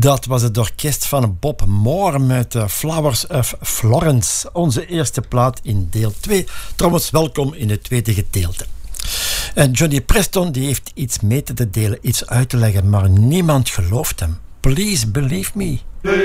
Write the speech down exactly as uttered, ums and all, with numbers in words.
Dat was het orkest van Bob Moore met uh, Flowers of Florence. Onze eerste plaat in deel twee. Trouwens, welkom in het tweede gedeelte. En Johnny Preston die heeft iets mee te delen, iets uit te leggen, maar niemand gelooft hem. Please believe me.